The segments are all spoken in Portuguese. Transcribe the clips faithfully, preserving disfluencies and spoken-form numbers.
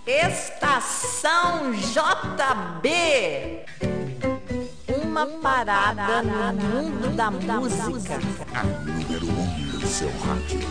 Estação J B. Uma parada no mundo da música. A número um do seu rádio.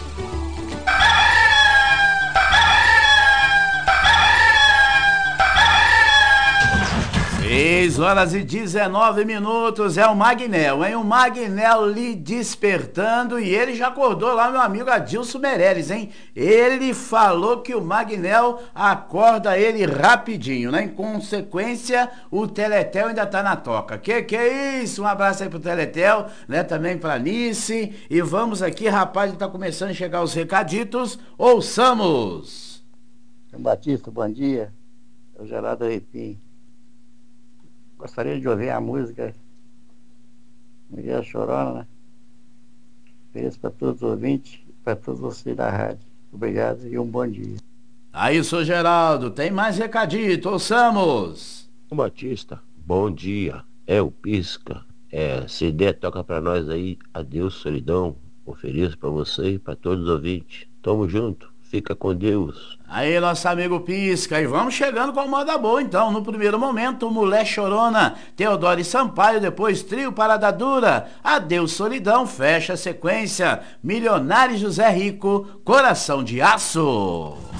seis horas e dezenove minutos, é o Magnel, hein? O Magnel lhe despertando, e ele já acordou lá, meu amigo Adilson Meirelles, hein? Ele falou que o Magnel acorda ele rapidinho, né? Em consequência, o Teletel ainda tá na toca. Que que é isso? Um abraço aí pro Teletel, né? Também pra Nice. E vamos aqui, rapaz, tá começando a chegar os recaditos. Ouçamos! São Batista, bom dia. É o Geraldo Arrepim. Gostaria de ouvir a música Mulher Chorona, né? Feliz para todos os ouvintes, para todos vocês da rádio. Obrigado e um bom dia. Aí, seu Geraldo, tem mais recadito, ouçamos. Batista, bom dia. É o Pisca. É, C D toca pra nós aí, Adeus Solidão. Ofereço pra você e pra todos os ouvintes. Tamo junto. Fica com Deus. Aí, nosso amigo Pisca, e vamos chegando com a moda boa, então. No primeiro momento, Mulher Chorona, Teodoro e Sampaio, depois Trio Parada Dura, Adeus Solidão, fecha a sequência, Milionário José Rico, Coração de Aço.